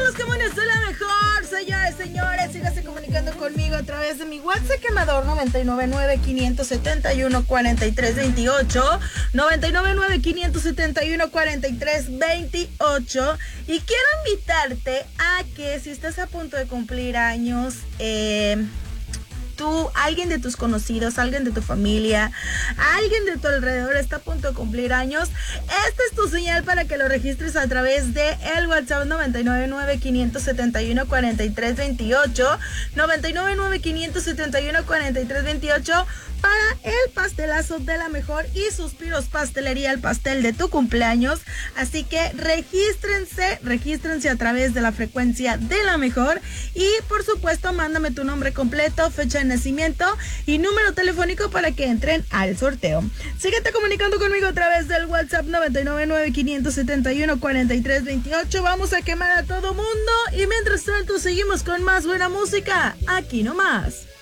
los Camones de la mejor, señores, señores. Sígase comunicando conmigo a través de mi WhatsApp quemador 999-571-4328. 999-571-4328. Y quiero invitarte a que si estás a punto de cumplir años, tú, alguien de tus conocidos, alguien de tu familia, alguien de tu alrededor está a punto de cumplir años, esta es tu señal para que lo registres a través de el WhatsApp 999-571-4328, 999-571-4328 para el pastelazo de la mejor y Suspiros Pastelería, el pastel de tu cumpleaños. Así que regístrense a través de la frecuencia de la mejor y por supuesto mándame tu nombre completo, fecha de nacimiento y número telefónico para que entren al sorteo. Síguete comunicando conmigo a través del WhatsApp 999-571-4328. Vamos a quemar a todo mundo y mientras tanto seguimos con más buena música aquí nomás.